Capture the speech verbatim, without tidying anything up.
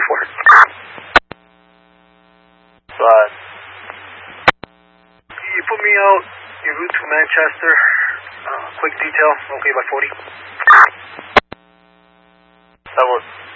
four. But you put me out your route to Manchester. Uh, quick detail, okay by forty. That was